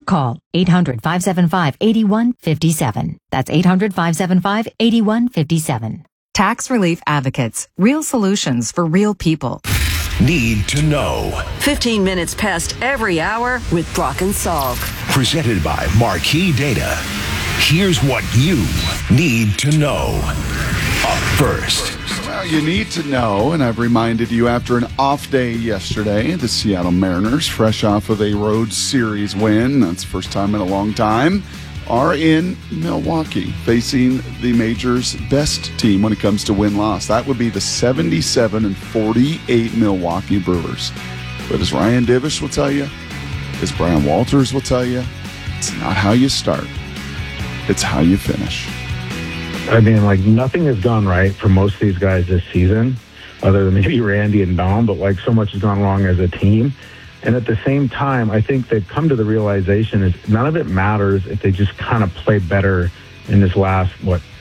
Call 800-575-8157. That's 800-575-8157. Tax Relief Advocates. Real solutions for real people. Need to know. 15 minutes past every hour with Brock and Salk. Presented by Marquee Data. Here's what you need to know. Up first. Well, you need to know, and I've reminded you after an off day yesterday, the Seattle Mariners, fresh off of a Road Series win, that's the first time in a long time, are in Milwaukee facing the major's best team when it comes to win-loss. That would be the 77-48 Milwaukee Brewers. But as Ryan Divish will tell you, as Brian Walters will tell you, it's not how you start, it's how you finish. I mean, like, nothing has gone right for most of these guys this season, other than maybe Randy and Dom, but like so much has gone wrong as a team. And at the same time, I think they've come to the realization is none of it matters if they just kind of play better in this last,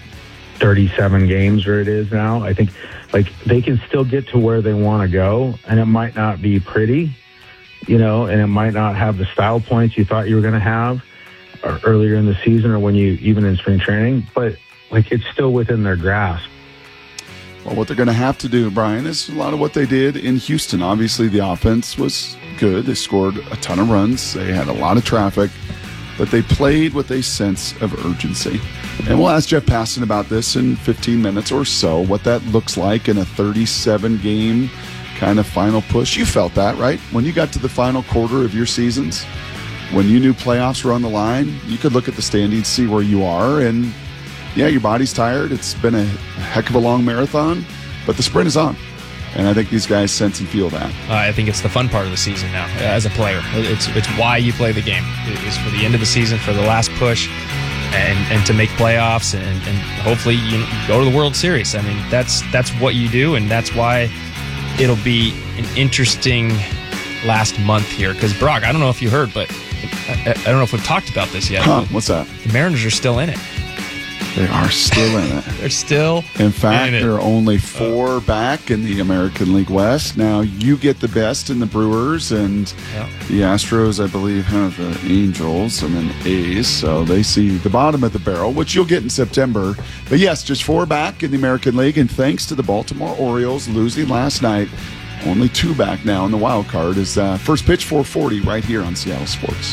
37 games where it is now. I think, like, they can still get to where they want to go, and it might not be pretty, and it might not have the style points you thought you were going to have earlier in the season or when you, even in spring training, but like, it's still within their grasp. Well, what they're going to have to do, Brian, is a lot of what they did in Houston. Obviously, the offense was good. They scored a ton of runs. They had a lot of traffic, but they played with a sense of urgency. And we'll ask Jeff Passan about this in 15 minutes or so, what that looks like in a 37-game kind of final push. You felt that, right? When you got to the final quarter of your seasons, when you knew playoffs were on the line, you could look at the standings, see where you are, and yeah, your body's tired. It's been a heck of a long marathon, but the sprint is on. And I think these guys sense and feel that. I think it's the fun part of the season now as a player. It's why you play the game. It's for the end of the season, for the last push, and to make playoffs, and hopefully you go to the World Series. I mean, that's what you do, and that's why it'll be an interesting last month here. Because, Brock, I don't know if you heard, but I don't know if we've talked about this yet. What's that? The Mariners are still in it. They are still in it. They're still in fact, they're only 4 back in the American League West. Now, you get the best in the Brewers, and the Astros, I believe, have the Angels and then A's. So they see the bottom of the barrel, which you'll get in September. But yes, just 4 back in the American League, and thanks to the Baltimore Orioles losing last night, only 2 back now in the wild card is first pitch 440 right here on Seattle Sports.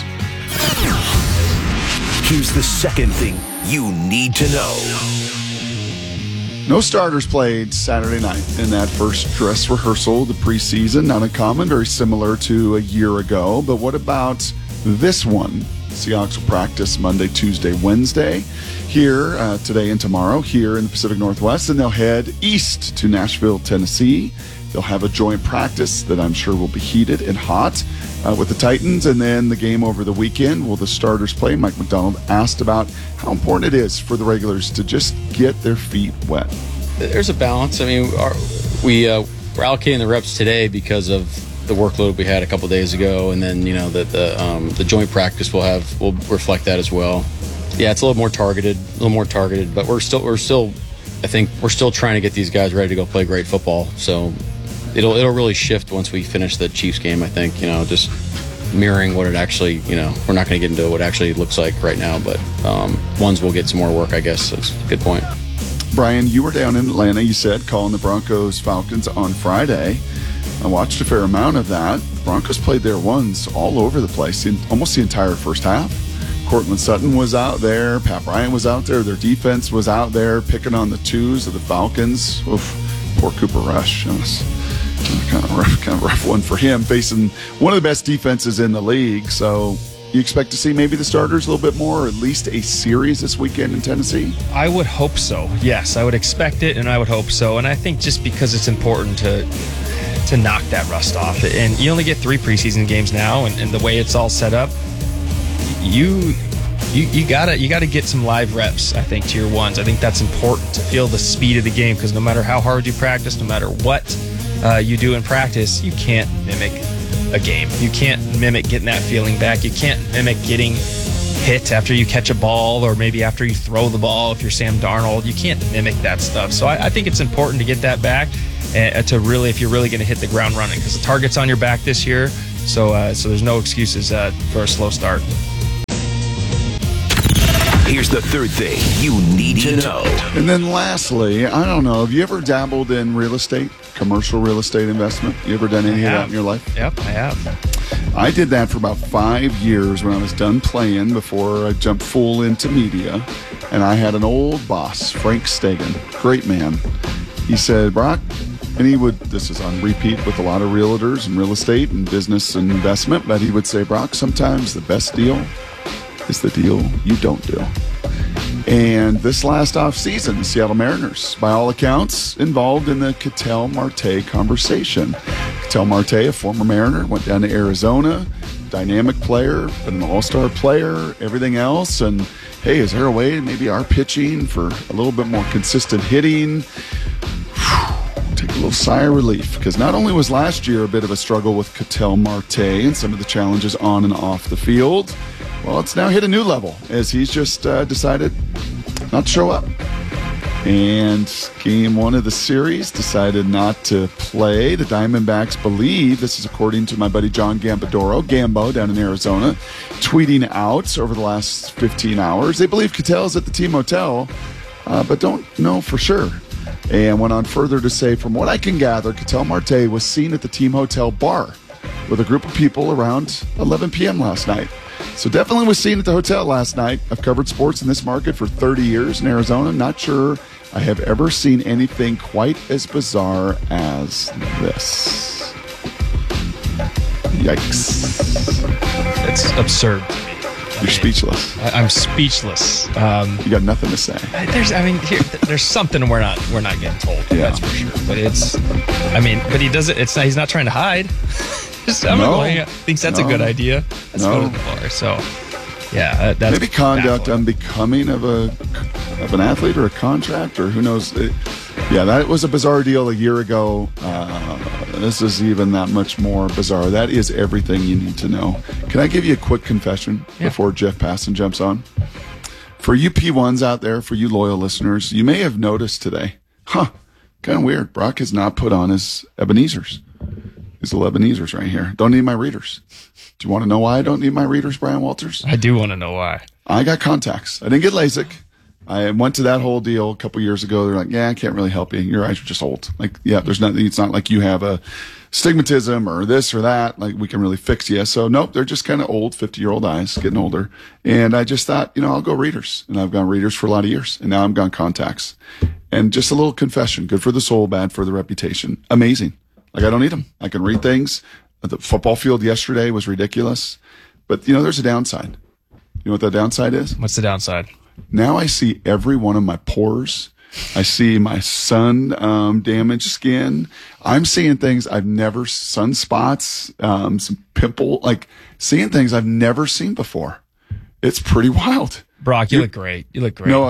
Here's the second thing you need to know. No starters played Saturday night in that first dress rehearsal of the preseason. Not uncommon, very similar to a year ago. But what about this one? Seahawks will practice Monday, Tuesday, Wednesday here today and tomorrow here in the Pacific Northwest. And they'll head east to Nashville, Tennessee. They'll have a joint practice that I'm sure will be heated and hot with the Titans, and then the game over the weekend. Will the starters play? Mike McDonald asked about how important it is for the regulars to just get their feet wet. There's a balance. I mean, we're allocating the reps today because of the workload we had a couple days ago, and then the joint practice will reflect that as well. Yeah, it's a little more targeted, but we're still. I think we're still trying to get these guys ready to go play great football. So it'll really shift once we finish the Chiefs game. I think just mirroring what it actually we're not going to get into what it actually looks like right now, but ones will get some more work. I guess that's a good point. Brian, you were down in Atlanta. You said calling the Broncos Falcons on Friday. I watched a fair amount of that. The Broncos played their ones all over the place, almost the entire first half. Cortland Sutton was out there. Pat Bryant was out there. Their defense was out there picking on the twos of the Falcons. Oof, poor Cooper Rush. It was kind of rough one for him, facing one of the best defenses in the league. So you expect to see maybe the starters a little bit more, or at least a series this weekend in Tennessee? I would hope so. Yes, I would expect it, and I would hope so. And I think just because it's important to knock that rust off. And you only get 3 preseason games now, and the way it's all set up, you gotta get some live reps, I think, to your ones. I think that's important to feel the speed of the game, because no matter how hard you practice, no matter what you do in practice, you can't mimic a game. You can't mimic getting that feeling back. You can't mimic getting hit after you catch a ball, or maybe after you throw the ball if you're Sam Darnold. You can't mimic that stuff. So I think it's important to get that back, to really, if you're really going to hit the ground running, because the target's on your back this year. So there's no excuses for a slow start. Here's the third thing you need to know. And then lastly, I don't know, have you ever dabbled in real estate, commercial real estate investment? You ever done any of that in your life? Yep, I have. I did that for about 5 years when I was done playing before I jumped full into media. And I had an old boss, Frank Stegan, great man. He said, Brock, and he would, this is on repeat with a lot of realtors and real estate and business and investment, but he would say, Brock, sometimes the best deal is the deal you don't do. And this last off season, the Seattle Mariners, by all accounts, involved in the Ketel Marte conversation. Ketel Marte, a former Mariner, went down to Arizona, dynamic player, been an all-star player, everything else. And hey, is there a way maybe our pitching for a little bit more consistent hitting? Take a little sigh of relief, because not only was last year a bit of a struggle with Ketel Marte and some of the challenges on and off the field, well, it's now hit a new level as he's just decided not to show up. And game one of the series decided not to play. The Diamondbacks believe, this is according to my buddy John Gambadoro, Gambo down in Arizona, tweeting out over the last 15 hours. They believe Ketel's at the team hotel, but don't know for sure. And went on further to say, from what I can gather, Ketel Marte was seen at the team hotel bar with a group of people around 11 p.m. last night. So definitely was seen at the hotel last night. I've covered sports in this market for 30 years in Arizona. Not sure I have ever seen anything quite as bizarre as this. Yikes. It's absurd. You're speechless. I'm speechless. You got nothing to say. There's something we're not getting told. Yeah. That's for sure. But but he does it. He's not trying to hide. Thinks that's a good idea. Let's go to the bar. So, yeah, that's maybe conduct baffling. unbecoming of an athlete or a contract, or who knows. That was a bizarre deal a year ago. This is even that much more bizarre. That is everything you need to know. Can I give you a quick confession before Jeff Passan jumps on? For you P1s out there, for you loyal listeners, you may have noticed today, kind of weird, Brock has not put on his Ebenezer's. His little Ebenezer's right here. Don't need my readers. Do you want to know why I don't need my readers, Brian Walters? I do want to know why. I got contacts. I didn't get LASIK. I went to that whole deal a couple years ago. They're like, I can't really help you. Your eyes are just old. Like, there's nothing. It's not like you have a stigmatism or this or that. Like, we can really fix you. So, nope, they're just kind of old, 50-year-old eyes, getting older. And I just thought, I'll go readers. And I've gone readers for a lot of years. And now I'm gone contacts. And just a little confession. Good for the soul, bad for the reputation. Amazing. Like, I don't need them. I can read things. The football field yesterday was ridiculous. But, there's a downside. You know what that downside is? What's the downside? Now I see every one of my pores. I see my sun damaged skin. I'm seeing things I've never, sunspots, some pimple, like seeing things I've never seen before. It's pretty wild. Brock, you look great. You look great. No.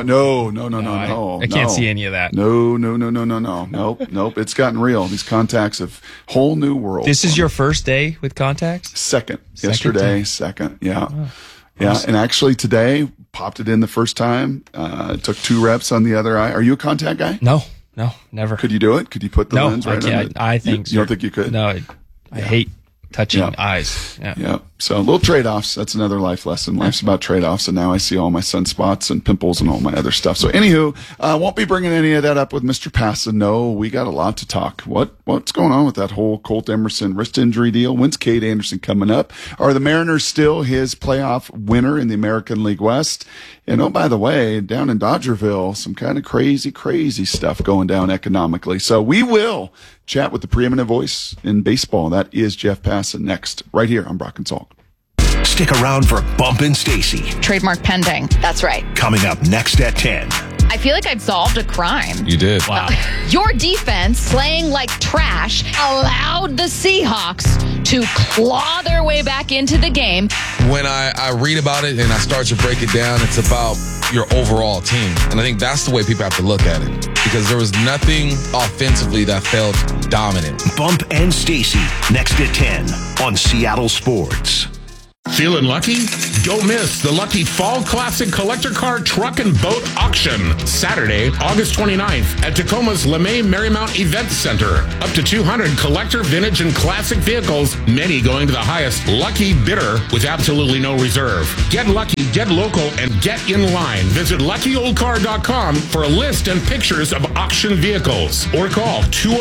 I can't see any of that. No. Nope. It's gotten real. These contacts have whole new world. This is your first day with contacts? Second. Yesterday, second. Yeah. Oh, yeah. Awesome. And actually today, popped it in the first time. Took 2 reps on the other eye. Are you a contact guy? No, never. Could you do it? Could you put the lens right on it? I think you don't think you could? No, I hate touching eyes. Yeah. So little trade-offs. That's another life lesson. Life's about trade-offs. And now I see all my sunspots and pimples and all my other stuff. So anywho, won't be bringing any of that up with Mr. Passan. No, we got a lot to talk. What's going on with that whole Colt Emerson wrist injury deal? When's Cade Anderson coming up? Are the Mariners still his playoff winner in the American League West? And oh, by the way, down in Dodgerville, some kind of crazy stuff going down economically. So we will chat with the preeminent voice in baseball. That is Jeff Passan next, right here on Brock and Salk. Stick around for Bump and Stacy. Trademark pending. That's right. Coming up next at 10. I feel like I've solved a crime. You did. Wow. Your defense, playing like trash, allowed the Seahawks to claw their way back into the game. When I read about it and I start to break it down, it's about your overall team. And I think that's the way people have to look at it. Because there was nothing offensively that felt dominant. Bump and Stacy, next at 10 on Seattle Sports. Feeling lucky? Don't miss the Lucky Fall Classic Collector Car Truck and Boat Auction, Saturday, August 29th at Tacoma's LeMay Marymount Event Center. Up to 200 collector, vintage, and classic vehicles, many going to the highest lucky bidder with absolutely no reserve. Get lucky, get local, and get in line. Visit LuckyOldCar.com for a list and pictures of auction vehicles. Or call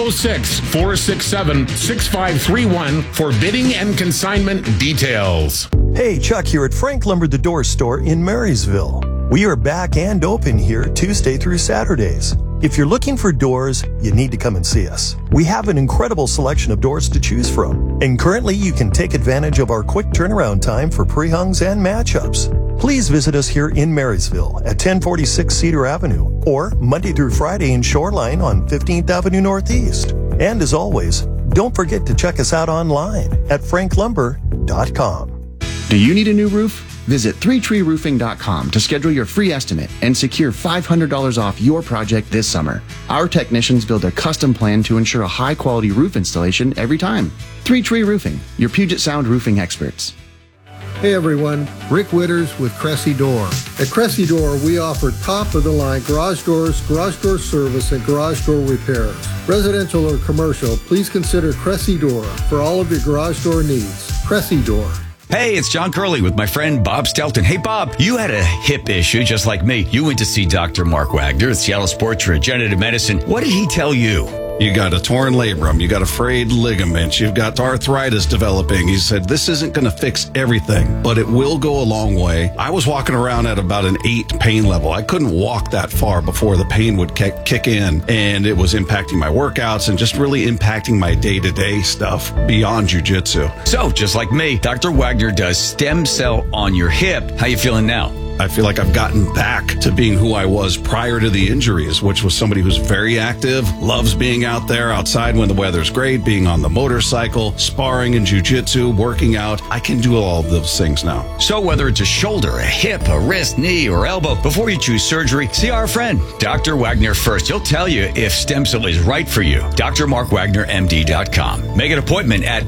206-467-6531 for bidding and consignment details. Hey, Chuck here at Frank Lumber the Door Store in Marysville. We are back and open here Tuesday through Saturdays. If you're looking for doors, you need to come and see us. We have an incredible selection of doors to choose from, and currently you can take advantage of our quick turnaround time for pre-hungs and matchups. Please visit us here in Marysville at 1046 Cedar Avenue or Monday through Friday in Shoreline on 15th Avenue Northeast. And as always, don't forget to check us out online at franklumber.com. Do you need a new roof? Visit 3treeroofing.com to schedule your free estimate and secure $500 off your project this summer. Our technicians build a custom plan to ensure a high-quality roof installation every time. 3 Tree Roofing, your Puget Sound roofing experts. Hey everyone, Rick Witters with Cressy Door. At Cressy Door, we offer top-of-the-line garage doors, garage door service, and garage door repairs. Residential or commercial, please consider Cressy Door for all of your garage door needs. Cressy Door. Hey, it's John Curley with my friend Bob Stelton. Hey, Bob, you had a hip issue just like me. You went to see Dr. Mark Wagner at Seattle Sports Regenerative Medicine. What did he tell you? You got a torn labrum, you got a frayed ligament, you've got arthritis developing. He said, this isn't going to fix everything, but it will go a long way. I was walking around at about an 8 pain level. I couldn't walk that far before the pain would kick in, and it was impacting my workouts and just really impacting my day-to-day stuff beyond jiu-jitsu. So, just like me, Dr. Wagner does stem cell on your hip. How you feeling now? I feel like I've gotten back to being who I was prior to the injuries, which was somebody who's very active, loves being out there outside when the weather's great, being on the motorcycle, sparring in jiu-jitsu, working out. I can do all of those things now. So whether it's a shoulder, a hip, a wrist, knee, or elbow, before you choose surgery, see our friend, Dr. Wagner first. He'll tell you if stem cell is right for you. DrMarkWagnerMD.com. Make an appointment at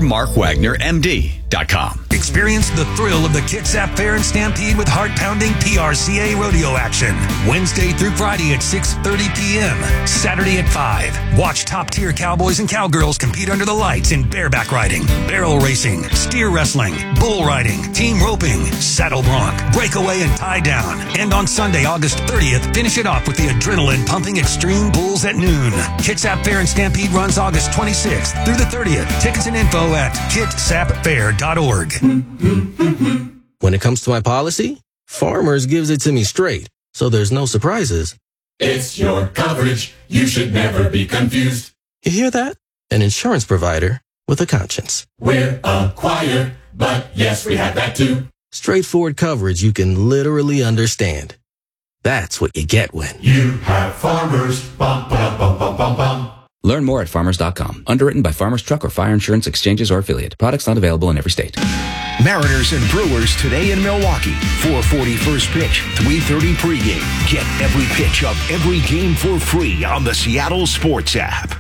DrMarkWagnerMD.com. Experience the thrill of the Kitsap Fair and Stampede with heart-pounding PRCA rodeo action. Wednesday through Friday at 6:30 p.m. Saturday at 5. Watch top-tier cowboys and cowgirls compete under the lights in bareback riding, barrel racing, steer wrestling, bull riding, team roping, saddle bronc, breakaway, and tie down. And on Sunday, August 30th, finish it off with the adrenaline-pumping Extreme Bulls at noon. Kitsap Fair and Stampede runs August 26th through the 30th. Tickets and info at kitsapfair.org. When it comes to my policy, Farmers gives it to me straight, so there's no surprises. It's your coverage. You should never be confused. You hear that? An insurance provider with a conscience. We're a choir, but yes, we have that too. Straightforward coverage you can literally understand. That's what you get when you have Farmers. Bum, ba, bum, bum, bum, bum. Learn more at farmers.com. Underwritten by Farmers Truck or Fire Insurance Exchanges or Affiliate. Products not available in every state. Mariners and Brewers today in Milwaukee. 4:40 first pitch, 3:30 pregame. Get every pitch of every game for free on the Seattle Sports app.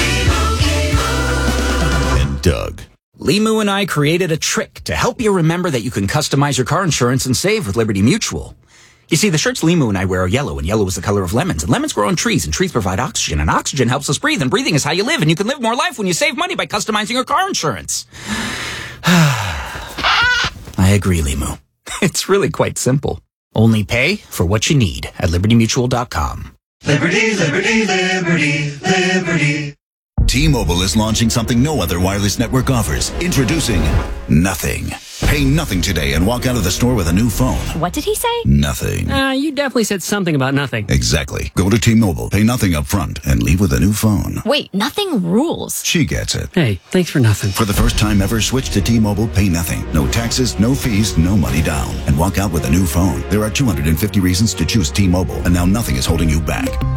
And Doug. Limu and I created a trick to help you remember that you can customize your car insurance and save with Liberty Mutual. You see, the shirts Limu and I wear are yellow, and yellow is the color of lemons. And lemons grow on trees, and trees provide oxygen, and oxygen helps us breathe, and breathing is how you live, and you can live more life when you save money by customizing your car insurance. I agree, Limu. It's really quite simple. Only pay for what you need at LibertyMutual.com. Liberty, liberty, liberty, liberty. T-Mobile is launching something no other wireless network offers. Introducing Nothing. Pay nothing today and walk out of the store with a new phone. What did he say? Nothing. You definitely said something about nothing. Exactly. Go to T-Mobile, pay nothing up front, and leave with a new phone. Wait, nothing rules. She gets it. Hey, thanks for nothing. For the first time ever, switch to T-Mobile, pay nothing. No taxes, no fees, no money down. And walk out with a new phone. There are 250 reasons to choose T-Mobile, and now nothing is holding you back.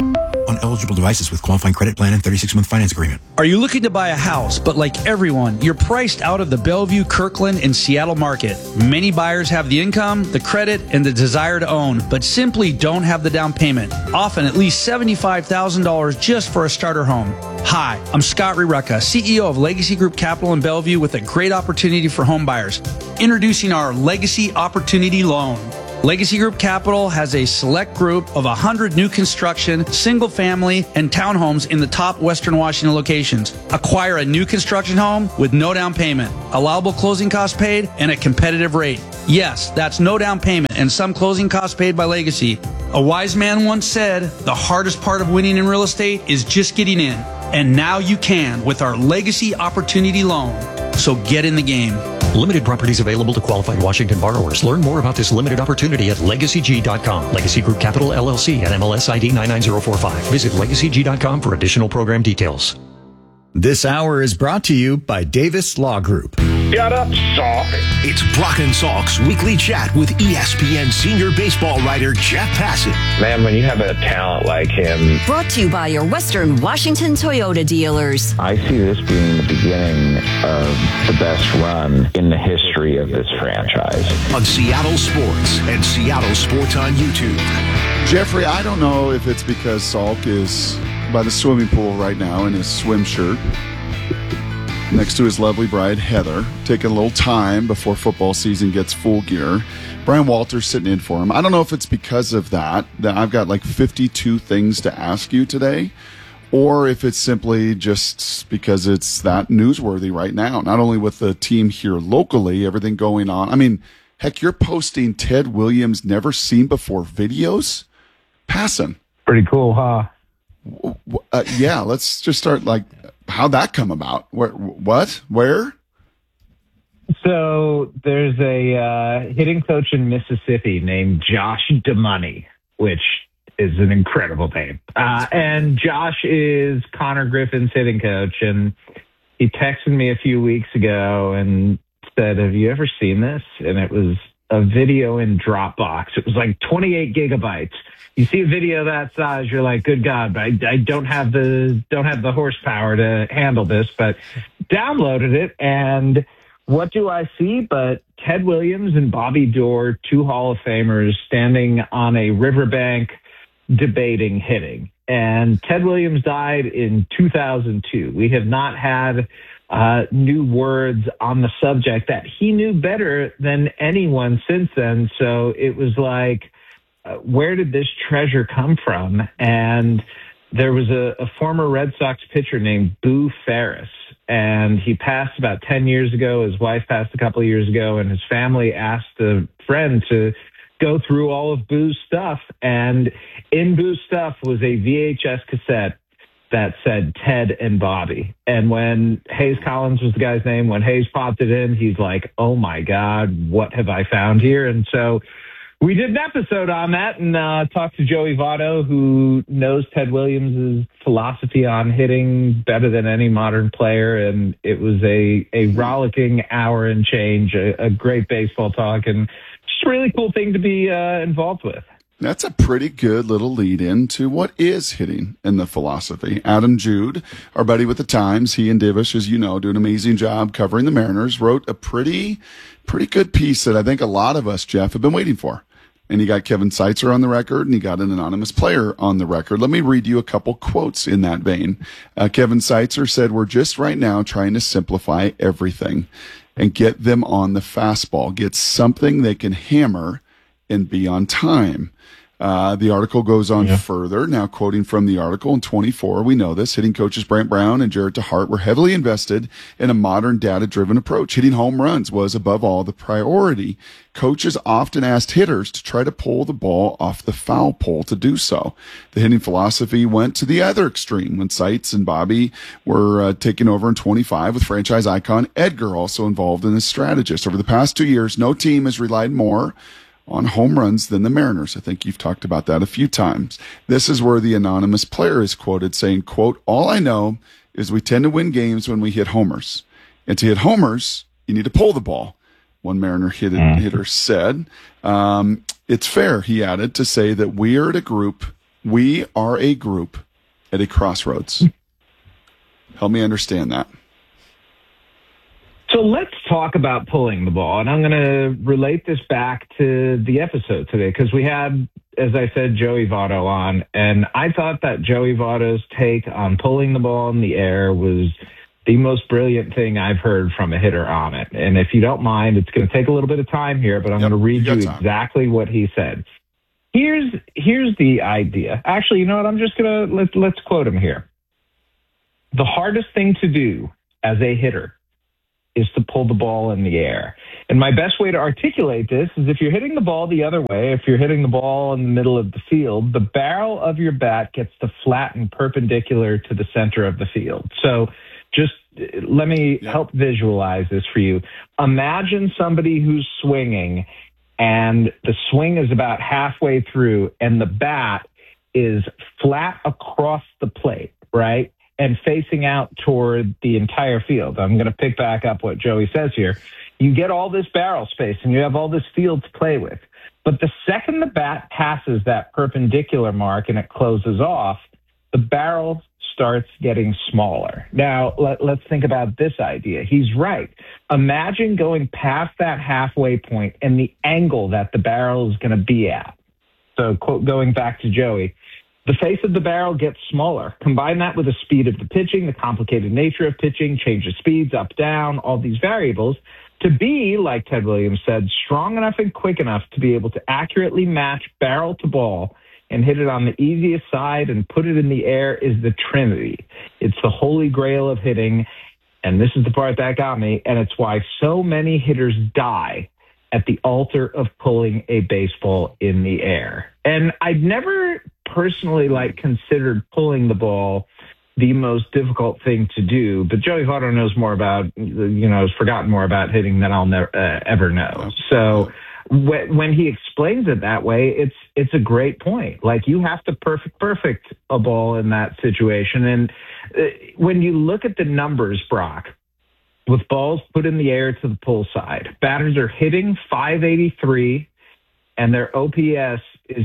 on eligible devices with qualifying credit plan and 36-month finance agreement. Are you looking to buy a house, but like everyone, you're priced out of the Bellevue, Kirkland, and Seattle market? Many buyers have the income, the credit, and the desire to own, but simply don't have the down payment, often at least $75,000 just for a starter home. Hi, I'm Scott Rireka, CEO of Legacy Group Capital in Bellevue with a great opportunity for home buyers. Introducing our Legacy Opportunity Loan. Legacy Group Capital has a select group of 100 new construction, single-family, and townhomes in the top Western Washington locations. Acquire a new construction home with no down payment, allowable closing costs paid, and a competitive rate. Yes, that's no down payment and some closing costs paid by Legacy. A wise man once said, the hardest part of winning in real estate is just getting in. And now you can with our Legacy Opportunity Loan. So get in the game. Limited properties available to qualified Washington borrowers. Learn more about this limited opportunity at LegacyG.com. Legacy Group Capital LLC and MLS ID 99045. Visit LegacyG.com for additional program details. This hour is brought to you by Davis Law Group. Shut up, Salk. It's Brock and Salk's weekly chat with ESPN senior baseball writer Jeff Passan. Man, when you have a talent like him. Brought to you by your Western Washington Toyota dealers. I see this being the beginning of the best run in the history of this franchise. On Seattle Sports and Seattle Sports on YouTube. Jeffrey, I don't know if it's because Salk is by the swimming pool right now in his swim shirt next to his lovely bride Heather, taking a little time before football season gets full gear. Brian Walters sitting in for him. I don't know if it's because of that I've got like 52 things to ask you today, or if it's simply just because it's that newsworthy right now, not only with the team here locally, everything going on. I mean, heck, you're posting Ted Williams never seen before videos. Passan. Pretty cool, huh? Yeah, let's just start like how'd that come about? Where? So there's a hitting coach in Mississippi named Josh DeMoney, which is an incredible name. And Josh is Connor Griffin's hitting coach. And he texted me a few weeks ago and said, have you ever seen this? And it was a video in Dropbox. It was like 28 gigabytes. You see a video that size, you're like, good God, but I don't have the horsepower to handle this, but downloaded it. And what do I see but Ted Williams and Bobby Doerr, two Hall of Famers, standing on a riverbank debating hitting. And Ted Williams died in 2002. We have not had new words on the subject that he knew better than anyone since then. So it was like, where did this treasure come from? And there was a former Red Sox pitcher named Boo Ferris, and he passed about 10 years ago. His wife passed a couple of years ago, and his family asked a friend to go through all of Boo's stuff. And in Boo's stuff was a VHS cassette that said Ted and Bobby. And when Hayes Collins was the guy's name, when Hayes popped it in, he's like, oh my God, what have I found here? And so we did an episode on that and talked to Joey Votto, who knows Ted Williams' philosophy on hitting better than any modern player. And it was a rollicking hour and change, a great baseball talk, and just a really cool thing to be involved with. That's a pretty good little lead in to what is hitting in the philosophy. Adam Jude, our buddy with the Times, he and Divish, as you know, do an amazing job covering the Mariners, wrote a pretty good piece that I think a lot of us, Jeff, have been waiting for. And he got Kevin Seitzer on the record, and he got an anonymous player on the record. Let me read you a couple quotes in that vein. Kevin Seitzer said, we're just right now trying to simplify everything and get them on the fastball, get something they can hammer and be on time. The article goes on further. Now, quoting from the article, in 24, we know this, hitting coaches Brant Brown and Jared DeHart were heavily invested in a modern data-driven approach. Hitting home runs was, above all, the priority. Coaches often asked hitters to try to pull the ball off the foul pole to do so. The hitting philosophy went to the other extreme when Seitz and Bobby were taking over in 25, with franchise icon Edgar also involved in this strategist. Over the past 2 years, no team has relied more on home runs than the Mariners. I think you've talked about that a few times. This is where the anonymous player is quoted saying, quote, all I know is we tend to win games when we hit homers. And to hit homers, you need to pull the ball. One Mariner hitter said, it's fair, he added, to say that we are a group at a crossroads. Help me understand that. So let's talk about pulling the ball. And I'm going to relate this back to the episode today because we had, as I said, Joey Votto on. And I thought that Joey Votto's take on pulling the ball in the air was the most brilliant thing I've heard from a hitter on it. And if you don't mind, it's going to take a little bit of time here, but I'm going to read you exactly what he said. Here's the idea. Actually, you know what? I'm just going to let's quote him here. The hardest thing to do as a hitter is to pull the ball in the air. And my best way to articulate this is if you're hitting the ball the other way, if you're hitting the ball in the middle of the field, the barrel of your bat gets to flatten perpendicular to the center of the field. So just let me help visualize this for you. Imagine somebody who's swinging and the swing is about halfway through and the bat is flat across the plate, right? And facing out toward the entire field. I'm going to pick back up what Joey says here. You get all this barrel space and you have all this field to play with. But the second the bat passes that perpendicular mark and it closes off, the barrel starts getting smaller. Now, let's think about this idea. He's right. Imagine going past that halfway point and the angle that the barrel is going to be at. So, quote, going back to Joey, the face of the barrel gets smaller. Combine that with the speed of the pitching, the complicated nature of pitching, change of speeds, up, down, all these variables, to be, like Ted Williams said, strong enough and quick enough to be able to accurately match barrel to ball and hit it on the easiest side and put it in the air is the Trinity. It's the holy grail of hitting, and this is the part that got me, and it's why so many hitters die at the altar of pulling a baseball in the air. And I'd never personally considered pulling the ball the most difficult thing to do, but Joey Votto knows more about, has forgotten more about hitting than I'll never ever know. So when he explains it that way, it's a great point. Like, you have to perfect a ball in that situation. And when you look at the numbers, Brock, with balls put in the air to the pull side, batters are hitting .583 and their OPS is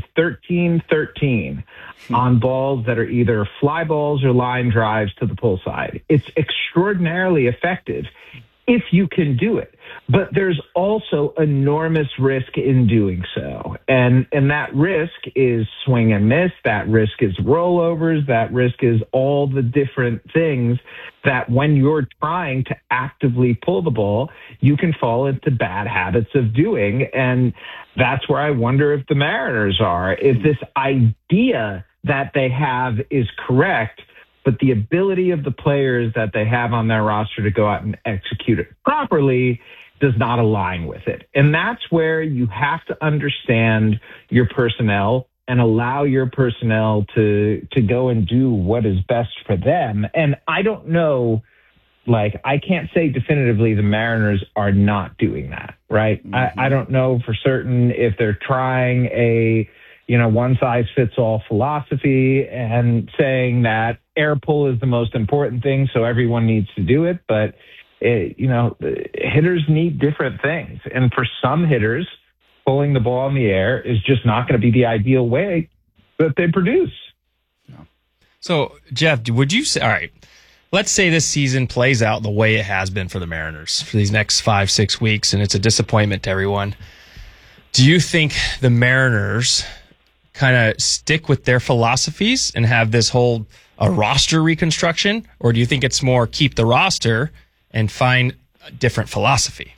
1313 on balls that are either fly balls or line drives to the pull side. It's extraordinarily effective if you can do it. But there's also enormous risk in doing so. And that risk is swing and miss. That risk is rollovers. That risk is all the different things that when you're trying to actively pull the ball, you can fall into bad habits of doing. And that's where I wonder if the Mariners are. If this idea that they have is correct, but the ability of the players that they have on their roster to go out and execute it properly does not align with it. And that's where you have to understand your personnel and allow your personnel to go and do what is best for them. And I don't know, I can't say definitively the Mariners are not doing that, right? Mm-hmm. I don't know for certain if they're trying a one-size-fits-all philosophy and saying that air pull is the most important thing, so everyone needs to do it. But, hitters need different things. And for some hitters, pulling the ball in the air is just not going to be the ideal way that they produce. Yeah. So, Jeff, would you say, all right, let's say this season plays out the way it has been for the Mariners for these next 5-6 weeks, and it's a disappointment to everyone. Do you think the Mariners kind of stick with their philosophies and have this whole a roster reconstruction, or do you think it's more keep the roster and find a different philosophy?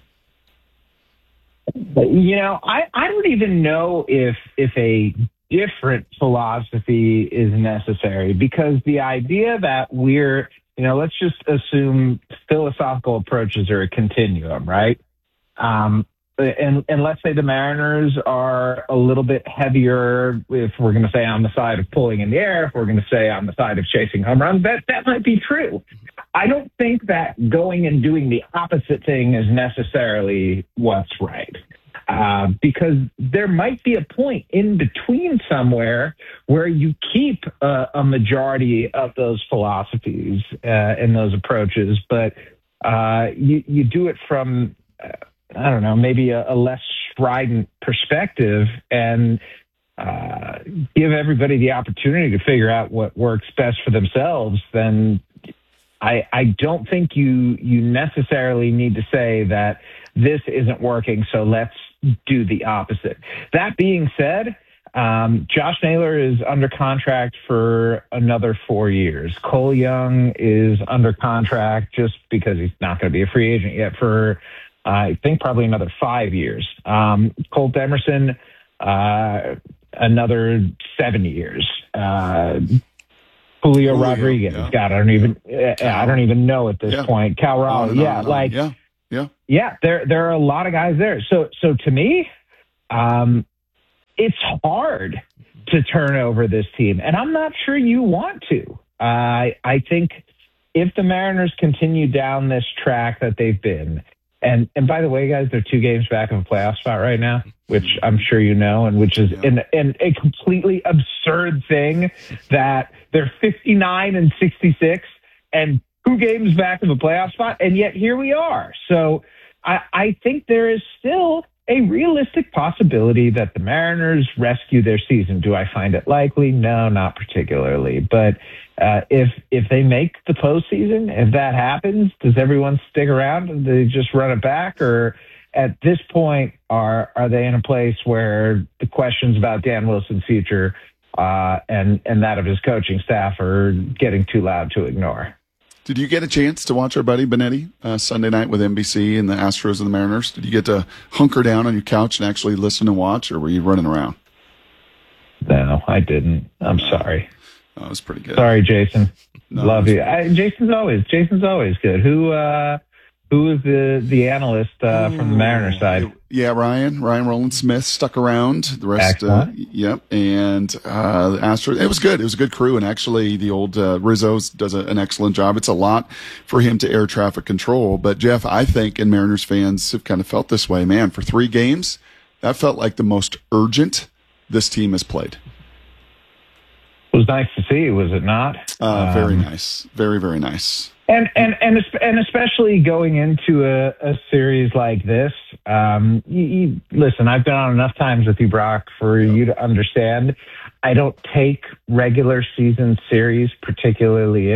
I don't even know if a different philosophy is necessary, because the idea that we're, let's just assume philosophical approaches are a continuum, right? And let's say the Mariners are a little bit heavier, if we're going to say on the side of pulling in the air, if we're going to say on the side of chasing home runs, that might be true. I don't think that going and doing the opposite thing is necessarily what's right. Because there might be a point in between somewhere where you keep a majority of those philosophies and those approaches, but you do it from I don't know, maybe a less strident perspective. And give everybody the opportunity to figure out what works best for themselves, then I don't think you necessarily need to say that this isn't working, so let's do the opposite. That being said, Josh Naylor is under contract for another 4 years. Cole Young is under contract just because he's not going to be a free agent yet for, I think, probably another 5 years. Colt Emerson, another 7 years. Julio Rodriguez, yeah. God, I don't even know at this point. Cal Raleigh, yeah, there are a lot of guys there. So to me, it's hard to turn over this team, and I'm not sure you want to. I think if the Mariners continue down this track that they've been, and by the way, guys, they're 2 games back of a playoff spot right now, which I'm sure you know, and which is a completely absurd thing that they're 59-66 and 2 games back of a playoff spot, and yet here we are. So I think there is still a realistic possibility that the Mariners rescue their season. Do I find it likely? No, not particularly. But if they make the postseason, if that happens, does everyone stick around and they just run it back? Or at this point, are they in a place where the questions about Dan Wilson's future and that of his coaching staff are getting too loud to ignore? Did you get a chance to watch our buddy Benetti Sunday night with NBC and the Astros and the Mariners? Did you get to hunker down on your couch and actually listen and watch, or were you running around? No, I didn't. I'm sorry. Oh, it was pretty good. Sorry, Jason. No, Love you. Jason's always good. Who is the analyst from the Mariners side? Yeah, Ryan Rowland-Smith stuck around. The rest, yep. And the Astros, it was good. It was a good crew. And actually, the old Rizzo does an excellent job. It's a lot for him to air traffic control. But, Jeff, I think, and Mariners fans have kind of felt this way, man, for 3 games, that felt like the most urgent this team has played. It was nice to see, was it not? Very nice. Very, very nice. And especially going into a series like this, listen, I've been on enough times with you, Brock, for you to understand. I don't take regular season series particularly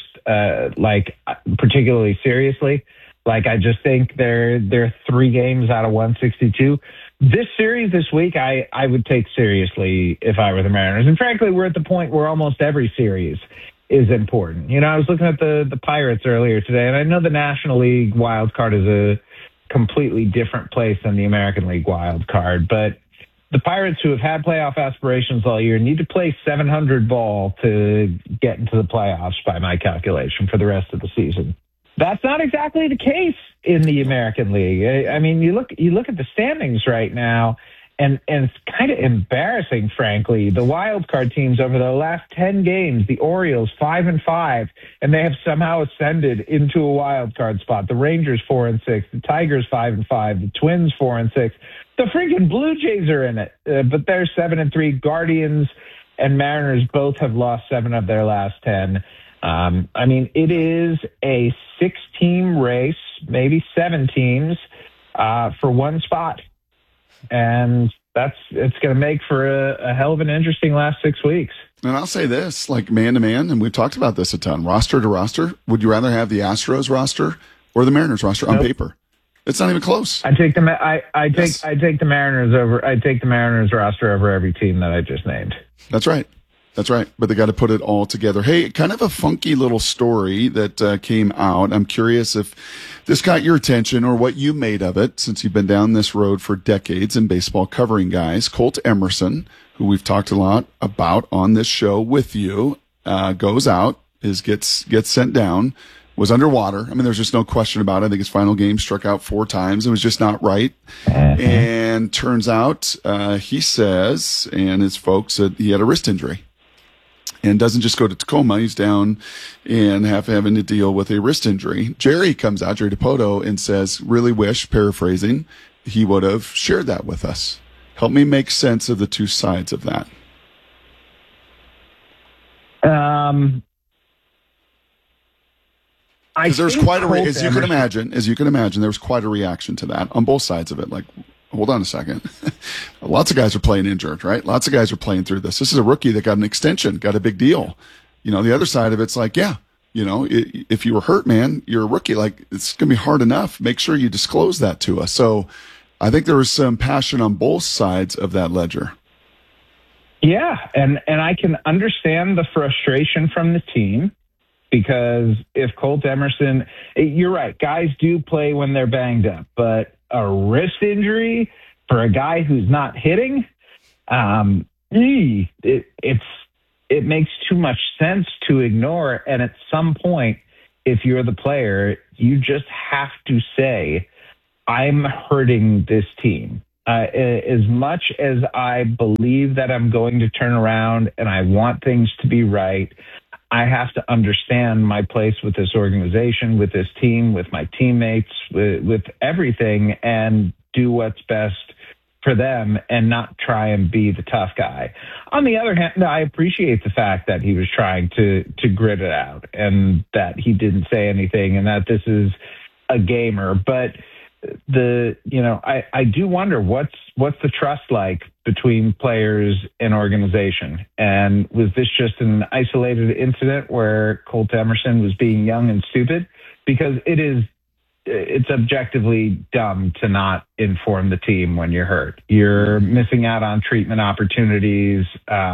seriously. Like, I just think they're 3 games out of 162. This series this week, I would take seriously if I were the Mariners. And frankly, we're at the point where almost every series is important. You know, I was looking at the Pirates earlier today, and I know the National League wild card is a completely different place than the American League wild card, but the Pirates, who have had playoff aspirations all year, need to play 700 ball to get into the playoffs by my calculation for the rest of the season. That's not exactly the case in the American League. I mean, you look at the standings right now, and it's kind of embarrassing, frankly. The wild card teams over the last 10 games, the Orioles 5-5, and they have somehow ascended into a wild card spot. The Rangers 4-6, the Tigers 5-5, the Twins 4-6. The freaking Blue Jays are in it, but they're 7-3. Guardians and Mariners both have lost 7 of their last 10. I mean, it is a 6-team race, maybe 7 teams, for one spot. And it's going to make for a hell of an interesting last 6 weeks. And I'll say this, like man to man, and we've talked about this a ton, roster to roster, would you rather have the Astros roster or the Mariners roster on paper? It's not even close. I take the Mariners over. I take the Mariners roster over every team that I just named. That's right. That's right. But they got to put it all together. Hey, kind of a funky little story that came out. I'm curious if this got your attention or what you made of it, since you've been down this road for decades in baseball covering guys. Colt Emerson, who we've talked a lot about on this show with you, goes out, gets sent down, was underwater. I mean, there's just no question about it. I think his final game struck out 4 times. It was just not right. And turns out, he says, and his folks, that he had a wrist injury. And doesn't just go to Tacoma. He's down and having to deal with a wrist injury. Jerry comes out, Jerry DiPoto, and says, really wish, paraphrasing, he would have shared that with us. Help me make sense of the 2 sides of that. Because there's quite as you can imagine, there was quite a reaction to that on both sides of it. Like, hold on a second. Lots of guys are playing injured, right? Lots of guys are playing through this. This is a rookie that got an extension, got a big deal. The other side of it's like, yeah, if you were hurt, man, you're a rookie. Like, it's going to be hard enough. Make sure you disclose that to us. So I think there was some passion on both sides of that ledger. Yeah, and I can understand the frustration from the team, because if Colt Emerson, you're right, guys do play when they're banged up, but a wrist injury for a guy who's not hitting, it makes too much sense to ignore. And at some point, if you're the player, you just have to say, I'm hurting this team. As much as I believe that I'm going to turn around and I want things to be right, I have to understand my place with this organization, with this team, with my teammates, with everything, and do what's best for them and not try and be the tough guy. On the other hand, I appreciate the fact that he was trying to grit it out and that he didn't say anything and that this is a gamer. But I do wonder what's the trust like between players and organization. And was this just an isolated incident where Colt Emerson was being young and stupid? Because it's objectively dumb to not inform the team when you're hurt. You're missing out on treatment opportunities.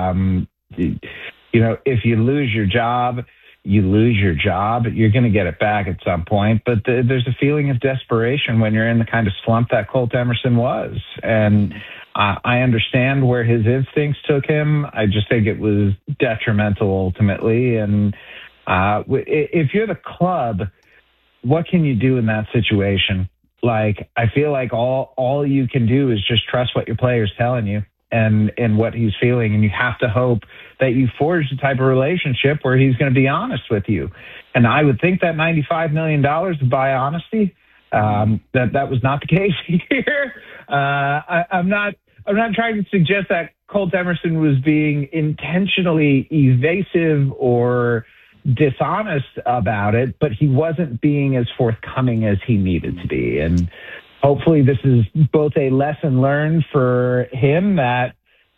If you lose your job, you lose your job. You're going to get it back at some point. But there's a feeling of desperation when you're in the kind of slump that Colt Emerson was. And I understand where his instincts took him. I just think it was detrimental ultimately. And if you're the club, what can you do in that situation? Like, I feel like all you can do is just trust what your player's telling you and what he's feeling. And you have to hope that you forge the type of relationship where he's going to be honest with you. And I would think that $95 million would buy honesty. That was not the case here. I'm not trying to suggest that Colt Emerson was being intentionally evasive or dishonest about it, but he wasn't being as forthcoming as he needed to be. And hopefully this is both a lesson learned for him that,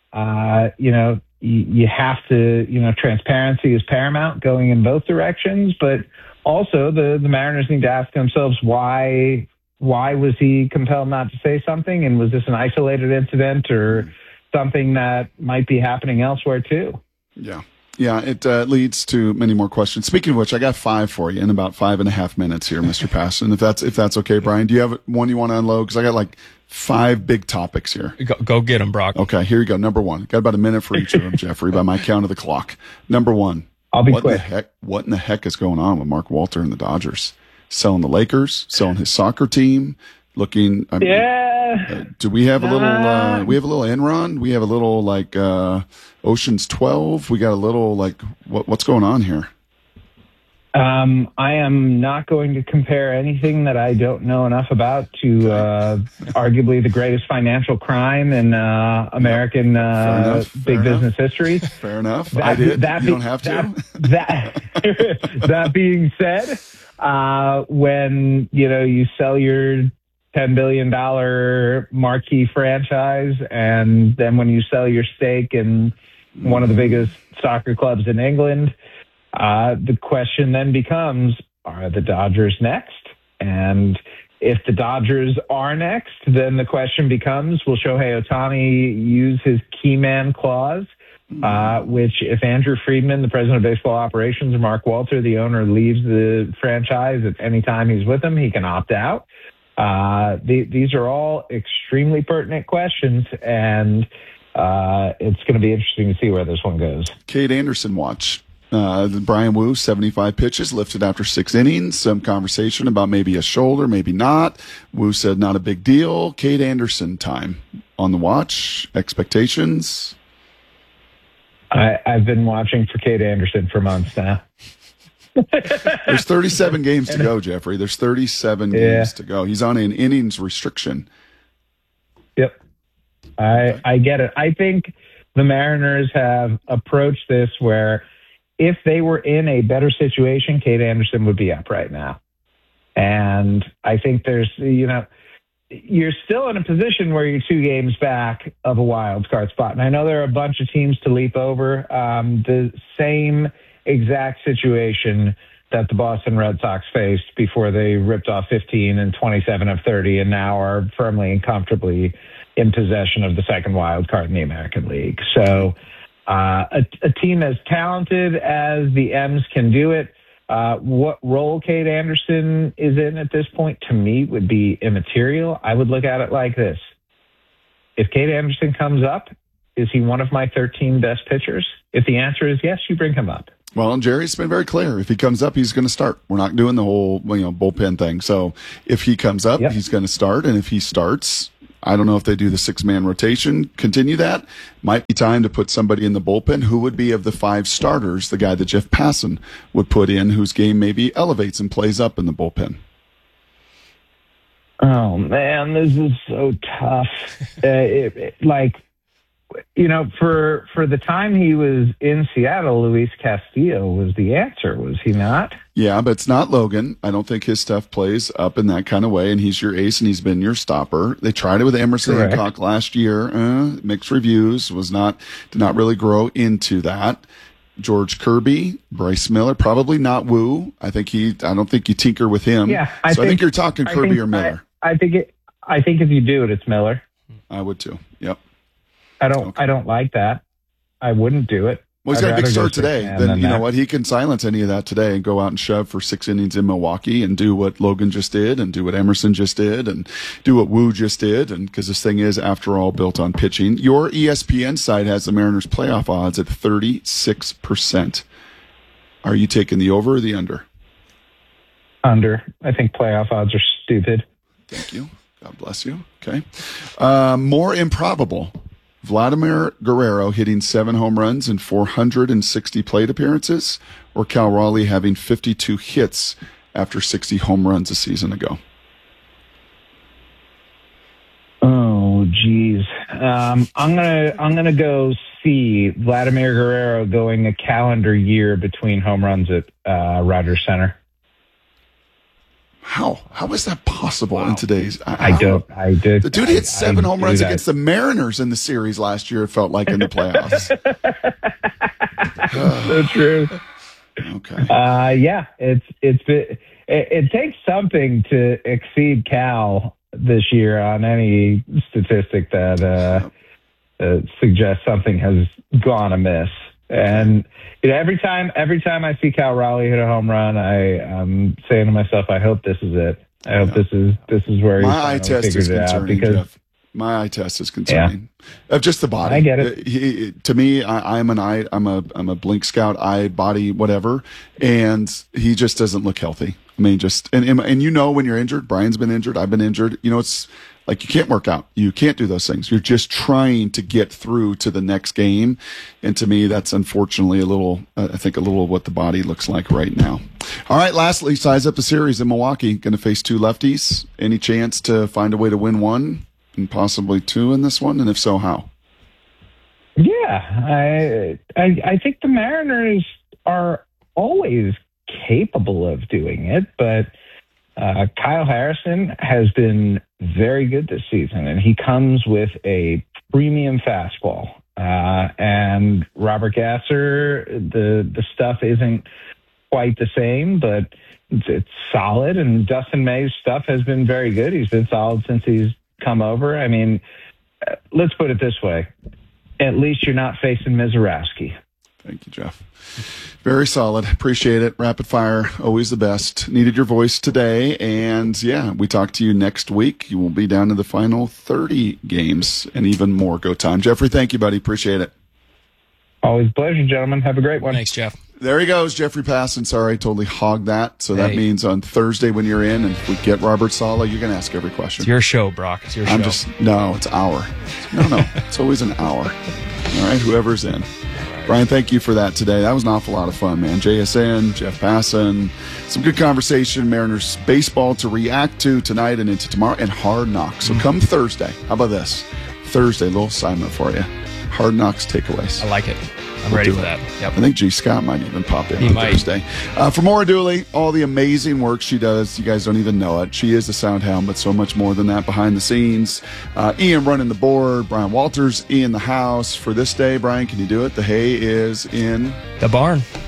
you have to, transparency is paramount going in both directions, but also the Mariners need to ask themselves why was he compelled not to say something? And was this an isolated incident or something that might be happening elsewhere too? Yeah. Yeah, it leads to many more questions. Speaking of which, I got 5 for you in about 5.5 minutes here, Mr. Passon. If that's okay, Brian. Do you have one you want to unload? Because I got like 5 big topics here. Go get them, Brock. Okay, here you go. Number 1. Got about a minute for each of them, Jeffrey, by my count of the clock. Number 1. I'll be quick. What in the heck is going on with Mark Walter and the Dodgers? Selling the Lakers, selling his soccer team, looking. Do we have a little? We have a little Enron. We have a little like Ocean's 12. We got a little like what's going on here? I am not going to compare anything that I don't know enough about to arguably the greatest financial crime in American big business history. Fair enough. I did. You don't have to. That being said, when you sell your $10 billion marquee franchise, and then when you sell your stake in one of the biggest soccer clubs in England, the question then becomes, are the Dodgers next? And if the Dodgers are next, then the question becomes, will Shohei Ohtani use his key man clause, which if Andrew Friedman, the president of baseball operations, or Mark Walter, the owner, leaves the franchise at any time he's with them, he can opt out. These are all extremely pertinent questions, and it's going to be interesting to see where this one goes. Cade Anderson watch. Brian Wu, 75 pitches, lifted after 6 innings. Some conversation about maybe a shoulder, maybe not. Wu said not a big deal. Cade Anderson time on the watch. Expectations? I've been watching for Cade Anderson for months now. There's 37 games to go, Jeffrey. There's 37 games to go. He's on an innings restriction. Yep. I get it. I think the Mariners have approached this where if they were in a better situation, Cade Anderson would be up right now. And I think there's, you're still in a position where you're 2 games back of a wild card spot. And I know there are a bunch of teams to leap over. The same exact situation that the Boston Red Sox faced before they ripped off 15 and 27 of 30 and now are firmly and comfortably in possession of the second wild card in the American League. So a team as talented as the M's can do it. What role Cade Anderson is in at this point, to me, would be immaterial. I would look at it like this. If Cade Anderson comes up, is he one of my 13 best pitchers? If the answer is yes, you bring him up. Well, Jerry's been very clear. If he comes up, he's going to start. We're not doing the whole bullpen thing. So if he comes up, he's going to start. And if he starts, I don't know if they do the 6-man rotation, continue that. Might be time to put somebody in the bullpen. Who would be of the 5 starters, the guy that Jeff Passan would put in, whose game maybe elevates and plays up in the bullpen? Oh, man, this is so tough. For the time he was in Seattle, Luis Castillo was the answer, was he not? Yeah, but it's not Logan. I don't think his stuff plays up in that kind of way, and he's your ace, and he's been your stopper. They tried it with Emerson Hancock last year. Mixed reviews, did not really grow into that. George Kirby, Bryce Miller, probably not Woo. I don't think you tinker with him. Yeah, I think you're talking Kirby or Miller. I think if you do it, it's Miller. I would too. Yep. I don't like that. I wouldn't do it. Well, he's got a big start today. Then you know what? He can silence any of that today and go out and shove for 6 innings in Milwaukee and do what Logan just did and do what Emerson just did and do what Woo just did. And because this thing is, after all, built on pitching. Your ESPN site has the Mariners playoff odds at 36%. Are you taking the over or the under? Under. I think playoff odds are stupid. Thank you. God bless you. Okay. More improbable. Vladimir Guerrero hitting 7 home runs in 460 plate appearances, or Cal Raleigh having 52 hits after 60 home runs a season ago? Oh, geez. I'm gonna go see Vladimir Guerrero going a calendar year between home runs at Rogers Center. How is that possible in today's? I did. The dude hit 7 home runs against the Mariners in the series last year. It felt like in the playoffs. So true. Okay. Yeah, it takes something to exceed Cal this year on any statistic that suggests something has gone amiss. And every time I see Cal Raleigh hit a home run, I'm saying to myself, I hope this is it. I hope this is where he's my eye test is concerning, Jeff. My eye test is concerning of just the body. I get it. To me, I'm a blink scout, eye, body, whatever, and he just doesn't look healthy. I mean, and you know when you're injured, Brian's been injured, I've been injured. You know, it's like you can't work out. You can't do those things. You're just trying to get through to the next game. And to me, that's unfortunately a little what the body looks like right now. All right, lastly, size up the series in Milwaukee. Going to face 2 lefties. Any chance to find a way to win 1 and possibly 2 in this one? And if so, how? Yeah, I think the Mariners are always capable of doing it, but Kyle Harrison has been very good this season, and he comes with a premium fastball. And Robert Gasser, the stuff isn't quite the same, but it's solid. And Dustin May's stuff has been very good. He's been solid since he's come over. I mean, let's put it this way. At least you're not facing Mizorowski. Thank you, Jeff. Very solid. Appreciate it. Rapid fire, always the best. Needed your voice today. And yeah, we talk to you next week. You will be down to the final 30 games and even more go time. Jeffrey, thank you, buddy. Appreciate it. Always a pleasure, gentlemen. Have a great one. Thanks, Jeff. There he goes, Jeffrey Passan. Sorry, I totally hogged that. So that means on Thursday when you're in, and if we get Robert Saleh, you're going to ask every question. It's your show, Brock. It's your show. It's our. No. It's always an hour. All right, whoever's in. Brian, thank you for that today. That was an awful lot of fun, man. JSN, Jeff Passan, some good conversation. Mariners baseball to react to tonight and into tomorrow, and Hard Knocks. So come Thursday. How about this? Thursday, little assignment for you. Hard Knocks takeaways. I like it. I'm ready for that. Yep. I think G. Scott might even pop in He on might. Thursday. For Maura Dooley, all the amazing work she does, you guys don't even know it. She is a sound hound, but so much more than that behind the scenes. Ian running the board, Brian Walters in the house for this day. Brian, can you do it? The hay is in the barn.